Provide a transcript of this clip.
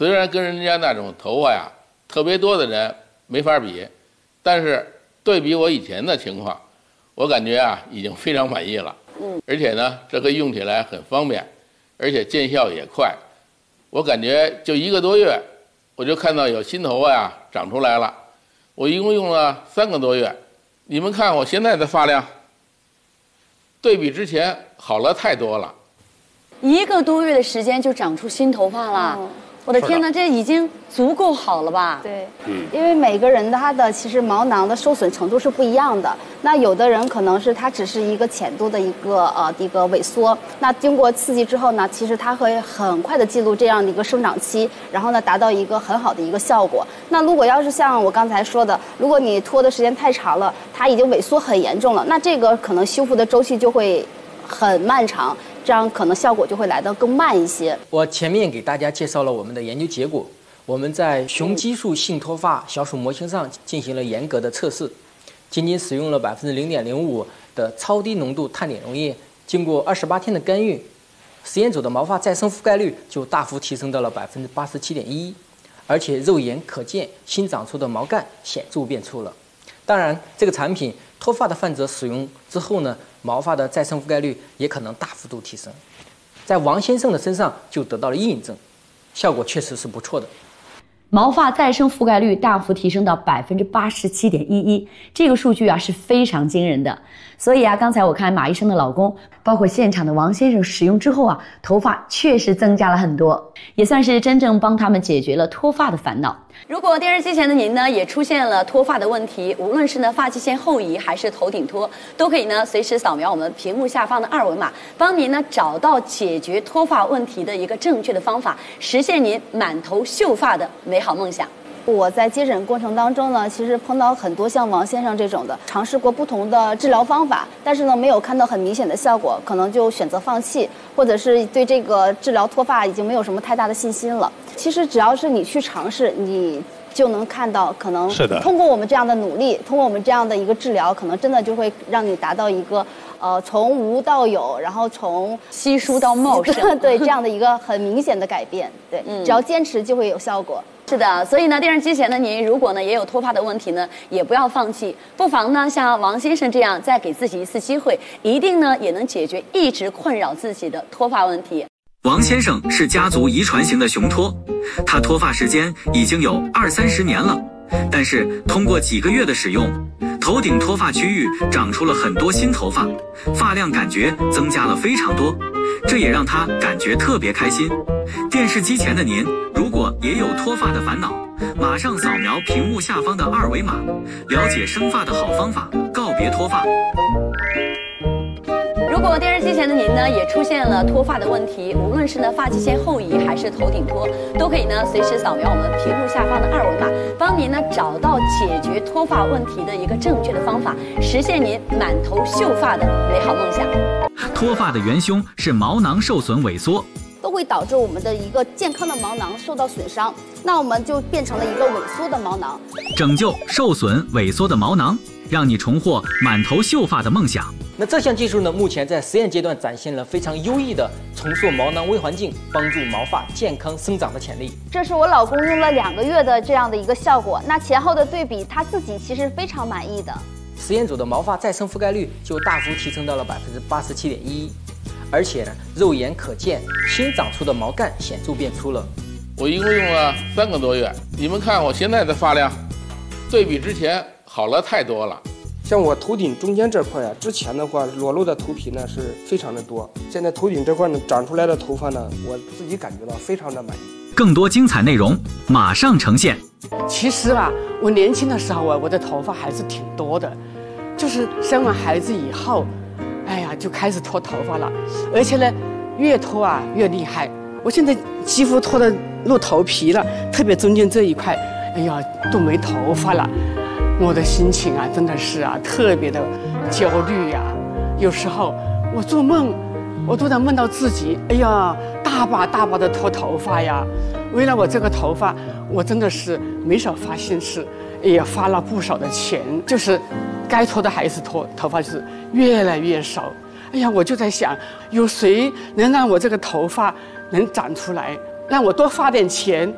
虽然跟人家那种头发呀特别多的人没法比，但是对比我以前的情况，我感觉啊已经非常满意了。而且呢，这个用起来很方便，而且见效也快。我感觉就1个多月，我就看到有新头发呀长出来了。我一共用了3个多月，你们看我现在的发量，对比之前好了太多了。 1个多月的时间就长出新头发了。我的天哪，这已经足够好了吧？ 对，因为每个人他的其实毛囊的受损程度是不一样的。那有的人可能是它只是一个浅度的一个萎缩，那经过刺激之后呢，其实它会很快的记录这样的一个生长期，然后呢达到一个很好的一个效果。那如果要是像我刚才说的，如果你拖的时间太长了，它已经萎缩很严重了，那这个可能修复的周期就会很漫长。这样可能效果就会来得更慢一些。 我前面给大家介绍了我们的研究结果，我们在雄激素性脱发小鼠模型上进行了严格的测试，仅仅使用了0.05%的超低浓度碳碘溶液，经过28天的干预，实验组的毛发再生覆盖率就大幅提升到了87.11%，而且肉眼可见新长出的毛干显著变粗了。当然，这个产品脱发的患者使用之后呢，毛发的再生覆盖率也可能大幅度提升，在王先生的身上就得到了印证，效果确实是不错的。 毛发再生覆盖率大幅提升到87.11%，这个数据啊是非常惊人的。所以啊，刚才我看马医生的老公，包括现场的王先生使用之后啊，头发确实增加了很多，也算是真正帮他们解决了脱发的烦恼。如果电视机前的您呢也出现了脱发的问题，无论是呢发际线后移还是头顶脱，都可以呢随时扫描我们屏幕下方的2维码，帮您呢找到解决脱发问题的一个正确的方法，实现您满头秀发的美好梦想。 我在接诊过程当中呢，其实碰到很多像王先生这种的，尝试过不同的治疗方法，但是呢没有看到很明显的效果，可能就选择放弃，或者是对这个治疗脱发已经没有什么太大的信心了。其实只要是你去尝试，你就能看到，可能通过我们这样的努力，通过我们这样的一个治疗，可能真的就会让你达到一个从无到有，然后从稀疏到茂盛， 对这样的一个很明显的改变。对，只要坚持就会有效果。 是的，所以呢，电视机前的您，如果呢也有脱发的问题呢，也不要放弃，不妨呢像王先生这样，再给自己一次机会，一定呢也能解决一直困扰自己的脱发问题。 王先生是家族遗传型的雄脱，他脱发时间已经有20-30年了，但是通过几个月的使用，头顶脱发区域长出了很多新头发，发量感觉增加了非常多，这也让他感觉特别开心。电视机前的您，如果也有脱发的烦恼，马上扫描屏幕下方的2维码，了解生发的好方法，告别脱发。 如果电视机前的您呢也出现了脱发的问题，无论是呢发际线后移还是头顶脱，都可以呢随时扫描我们屏幕下方的2维码，帮您呢找到解决脱发问题的一个正确的方法，实现您满头秀发的美好梦想。 脱发的元凶是毛囊受损萎缩， 都会导致我们的一个健康的毛囊受到损伤，那我们就变成了一个萎缩的毛囊。 拯救受损萎缩的毛囊，让你重获满头秀发的梦想。 那这项技术呢，目前在实验阶段展现了非常优异的重塑毛囊微环境，帮助毛发健康生长的潜力。 这是我老公用了2个月的这样的一个效果，那前后的对比，他自己其实非常满意的。 实验组的毛发再生覆盖率就大幅提升到了87.11%，而且呢，肉眼可见新长出的毛干显著变粗了。 我一共用了3个多月，你们看我现在的发量，对比之前好了太多了。 像我头顶中间这块啊，之前的话裸露的头皮呢是非常的多，现在头顶这块呢长出来的头发呢，我自己感觉到非常的满意。 更多精彩内容马上呈现。 其实吧，我年轻的时候啊，我的头发还是挺多的，就是生完孩子以后，哎呀，就开始脱头发了，而且呢，越脱啊越厉害。我现在几乎脱得露头皮了，特别中间这一块，哎呀，都没头发了。我的心情啊，真的是啊，特别的焦虑呀。有时候我做梦，我都能梦到自己，哎呀，大把大把的脱头发呀。为了我这个头发，我真的是没少花心思，也花了不少的钱，就是该脱的还是脱，头发就是越来越少。哎呀，我就在想，有谁能让我这个头发能长出来，让我多花点钱，